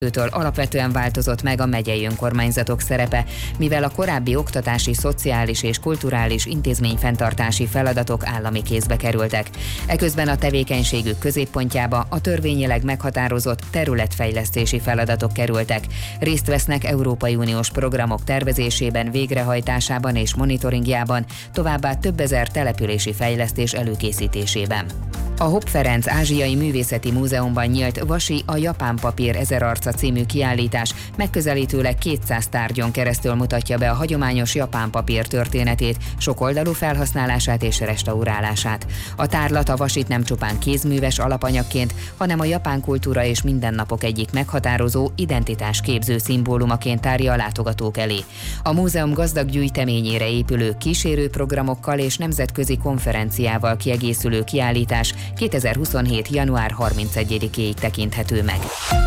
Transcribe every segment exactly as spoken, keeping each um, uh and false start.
től alapvetően változott meg a megyei önkormányzatok szerepe, mivel a korábbi oktatási, szociális és kulturális intézményfenntartási feladatok állami kézbe kerültek. Eközben a tevékenységük középpontjába a törvényileg meghatározott területfejlesztési feladatok kerültek. Részt vesznek Európai Uniós programok tervezésében, végrehajtásában és monitoringjában, továbbá több ezer települési fejlesztés előkészítésében. A Hopp Ferenc Ázsiai Művészeti Múzeumban nyílt Vasi a japán papír ezer arca című kiállítás megközelítőleg kétszáz tárgyon keresztül mutatja be a hagyományos japán papír történetét, sokoldalú felhasználását és restaurálását. A tárlat a vasit nem csupán kézműves alapanyagként, hanem a japán kultúra és mindennapok egyik meghatározó, identitásképző szimbólumaként tárja a látogatók elé. A múzeum gazdag gyűjteményére épülő kísérőprogramokkal és nemzetközi konferenciával kiegészülő kiállítás kétezer-huszonhét. január harmincegyedikéig tekinthető meg.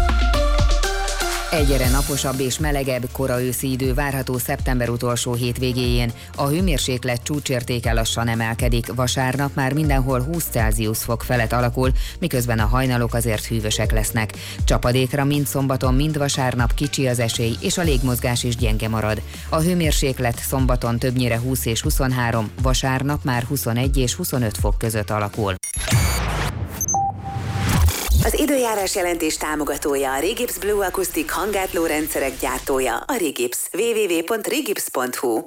Egyre naposabb és melegebb kora őszi idő várható szeptember utolsó hétvégéjén. A hőmérséklet csúcsértéke lassan emelkedik, vasárnap már mindenhol húsz Celsius fok felett alakul, miközben a hajnalok azért hűvösek lesznek. Csapadékra mind szombaton, mind vasárnap kicsi az esély, és a légmozgás is gyenge marad. A hőmérséklet szombaton többnyire húsz és huszonhárom, vasárnap már huszonegy és huszonöt fok között alakul. Az időjárás jelentés támogatója a Regips Blue Acoustic hanggátló rendszerek gyártója, a Regips. double-u double-u double-u pont regips pont hu.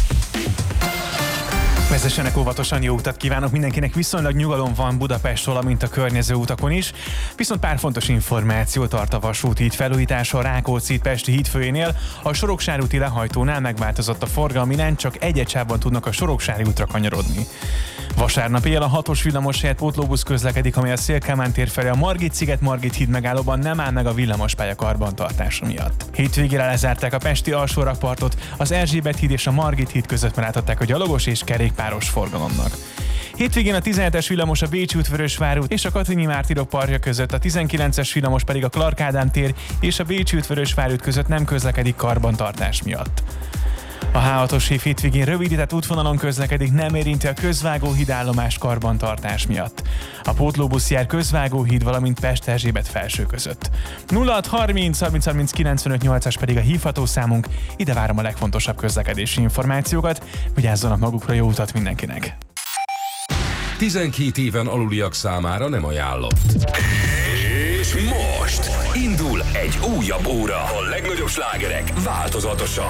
Vezessenek óvatosan, jó utat kívánok mindenkinek, viszonylag nyugalom van Budapest, valamint a környező utakon is, viszont pár fontos információ tart a vasúthíd felújítása a Rákóczi-Pesti hídfőjénél. A Soroksári úti lehajtónál megváltozott a forgalmi rend, csak egy sávban tudnak a Soroksári útra kanyarodni. Vasárnap éjjel a hatos villamos helyett pótlóbusz közlekedik, amely a Széll-Kálmán tér felé a Margit-sziget Margit híd megállóban nem áll meg a villamospálya karbantartása miatt. Hétvégére lezárták a pesti alsórakpartot, az Erzsébet híd és a Margit híd között megállították a gyalogos és kerékpáros forgalomnak. Hétvégén a tizenhetes villamos a Bécsi út, Vörösvár út és a Katinyi Mártirok parkja között, a tizenkilences villamos pedig a Clark Ádám tér és a Bécsi út, Vörösvár út között nem közlekedik karbantartás miatt. A há hatos év hétvégén rövidített útvonalon közlekedik, nem érinti a Közvágóhíd állomás karbantartás miatt. A pótlóbusz jár Közvágóhíd, valamint Pest-Erzsébet felső között. nulla hat harminc harminc harminc kilencvenöt nyolcas pedig a hívható számunk, ide várom a legfontosabb közlekedési információkat, vigyázzanak magukra, jó utat mindenkinek! tizenkét éven aluliak számára nem ajánlott. És most indul egy újabb óra. A legnagyobb slágerek változatosan.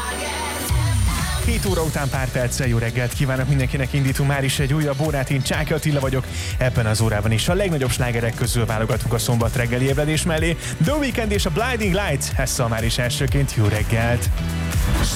hét óra után pár perccel jó reggelt kívánok mindenkinek, indítunk már is egy újabb órát, én Csáky Attila vagyok. Ebben az órában is a legnagyobb slágerek közül válogatunk a szombat reggeli ébredés mellé. The Weeknd és a Blinding Lights, ezzel már is elsőként jó reggelt!